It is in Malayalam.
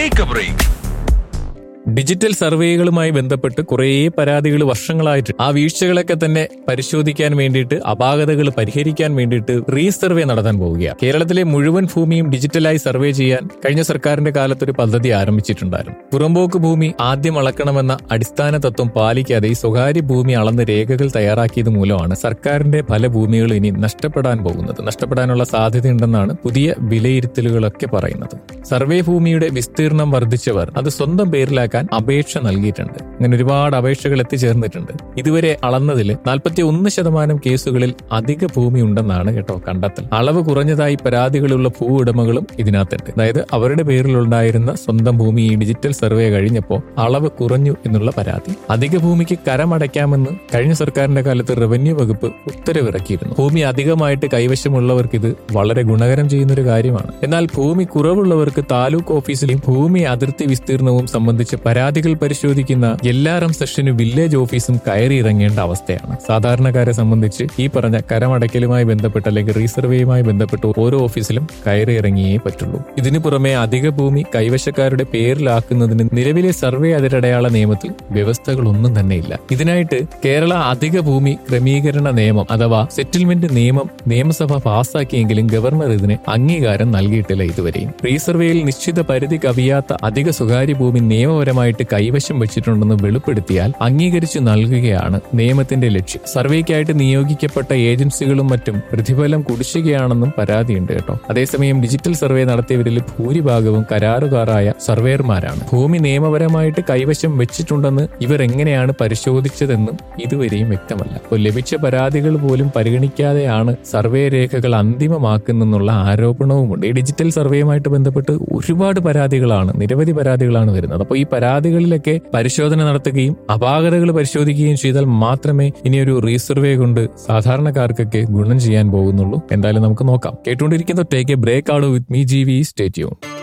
Take a break. ഡിജിറ്റൽ സർവേകളുമായി ബന്ധപ്പെട്ട് കുറേ പരാതികൾ വർഷങ്ങളായിട്ട് ആ വീഴ്ചകളൊക്കെ തന്നെ പരിശോധിക്കാൻ വേണ്ടിയിട്ട്, അപാകതകൾ പരിഹരിക്കാൻ വേണ്ടിയിട്ട് റീസർവേ നടത്താൻ പോവുകയാണ്. കേരളത്തിലെ മുഴുവൻ ഭൂമിയും ഡിജിറ്റലായി സർവേ ചെയ്യാൻ കഴിഞ്ഞ സർക്കാരിന്റെ കാലത്തൊരു പദ്ധതി ആരംഭിച്ചിട്ടുണ്ടായിരുന്നു. പുറമ്പോക്ക് ഭൂമി ആദ്യം അളക്കണമെന്ന അടിസ്ഥാന തത്വം പാലിക്കാതെ ഈ സ്വകാര്യ ഭൂമി അളന്ന് രേഖകൾ തയ്യാറാക്കിയത് മൂലമാണ് സർക്കാരിന്റെ പല ഭൂമികളും ഇനി നഷ്ടപ്പെടാനുള്ള സാധ്യതയുണ്ടെന്നാണ് പുതിയ വിലയിരുത്തലുകളൊക്കെ പറയുന്നത്. സർവേ ഭൂമിയുടെ വിസ്തീർണം വർദ്ധിച്ചവർ അത് സ്വന്തം പേരിലാക്കാൻ അപേക്ഷ നൽകിയിട്ടുണ്ട്. അങ്ങനെ ഒരുപാട് അപേക്ഷകൾ എത്തിച്ചേർന്നിട്ടുണ്ട്. ഇതുവരെ അളന്നതിൽ 41% കേസുകളിൽ അധിക ഭൂമി ഉണ്ടെന്നാണ് കണ്ടെത്തൽ. അളവ് കുറഞ്ഞതായി പരാതികളുള്ള ഭൂ ഉടമകളും ഇതിനകത്തുണ്ട്. അതായത് അവരുടെ പേരിലുണ്ടായിരുന്ന സ്വന്തം ഭൂമി ഈ ഡിജിറ്റൽ സർവേ കഴിഞ്ഞപ്പോൾ അളവ് കുറഞ്ഞു എന്നുള്ള പരാതി. അധിക ഭൂമിക്ക് കരമടയ്ക്കാമെന്ന് കഴിഞ്ഞ സർക്കാരിന്റെ കാലത്ത് റവന്യൂ വകുപ്പ് ഉത്തരവിറക്കിയിരുന്നു. ഭൂമി അധികമായിട്ട് കൈവശമുള്ളവർക്ക് ഇത് വളരെ ഗുണകരം ചെയ്യുന്നൊരു കാര്യമാണ്. എന്നാൽ ഭൂമി കുറവുള്ളവർക്ക് താലൂക്ക് ഓഫീസിലെയും ഭൂമി അതിർത്തി വിസ്തീർണവും സംബന്ധിച്ച് പരാതികൾ പരിശോധിക്കുന്ന എല്ലാരം സെക്ഷനും വില്ലേജ് ഓഫീസും കയറി ഇറങ്ങേണ്ട അവസ്ഥയാണ്. സാധാരണക്കാരെ സംബന്ധിച്ച് ഈ പറഞ്ഞ കരമടയ്ക്കലുമായി ബന്ധപ്പെട്ട് അല്ലെങ്കിൽ റീസർവേയുമായി ബന്ധപ്പെട്ട് ഓരോ ഓഫീസിലും കയറി ഇറങ്ങിയേ പറ്റുള്ളൂ. ഇതിനു പുറമെ അധിക ഭൂമി കൈവശക്കാരുടെ പേരിലാക്കുന്നതിന് നിലവിലെ സർവേ അതിരടയാള നിയമത്തിൽ വ്യവസ്ഥകളൊന്നും തന്നെയില്ല. ഇതിനായിട്ട് കേരള അധിക ഭൂമി ക്രമീകരണ നിയമം അഥവാ സെറ്റിൽമെന്റ് നിയമം നിയമസഭ പാസാക്കിയെങ്കിലും ഗവർണർ ഇതിന് അംഗീകാരം നൽകിയിട്ടില്ല ഇതുവരെയും. റീസർവേയിൽ നിശ്ചിത പരിധി കവിയാത്ത അധിക സ്വകാര്യ ഭൂമി നിയമപരമായിട്ട് കൈവശം വെച്ചിട്ടുണ്ടെന്ന് വെളിപ്പെടുത്തിയാൽ അംഗീകരിച്ചു നൽകുകയാണ് നിയമത്തിന്റെ ലക്ഷ്യം. സർവേക്കായിട്ട് നിയോഗിക്കപ്പെട്ട ഏജൻസികളും മറ്റും പ്രതിഫലം കുടിശ്ശികയാണെന്നും പരാതിയുണ്ട് അതേസമയം ഡിജിറ്റൽ സർവേ നടത്തിയവരിൽ ഭൂരിഭാഗവും കരാറുകാരായ സർവേയർമാരാണ്. ഭൂമി നിയമപരമായിട്ട് കൈവശം വെച്ചിട്ടുണ്ടെന്ന് ഇവർ എങ്ങനെയാണ് പരിശോധിച്ചതെന്നും ഇതുവരെയും വ്യക്തമല്ല. അപ്പോൾ ലഭിച്ച പരാതികൾ പോലും പരിഗണിക്കാതെയാണ് സർവേ രേഖകൾ അന്തിമമാക്കുന്നെന്നുള്ള ആരോപണവുമുണ്ട്. ഈ ഡിജിറ്റൽ സർവേയുമായിട്ട് ബന്ധപ്പെട്ട് നിരവധി പരാതികളാണ് വരുന്നത്. അപ്പോൾ ഈ പരാതികളിലൊക്കെ പരിശോധന നടത്തുകയും അപാകതകൾ പരിശോധിക്കുകയും ചെയ്താൽ മാത്രമേ ഇനിയൊരു റീസർവേ കൊണ്ട് സാധാരണക്കാർക്കൊക്കെ ഗുണം ചെയ്യാൻ പോകുന്നുള്ളൂ. എന്തായാലും നമുക്ക് നോക്കാം. കേട്ടുകൊണ്ടിരിക്കുന്ന take A break out with me GV. Stay tune.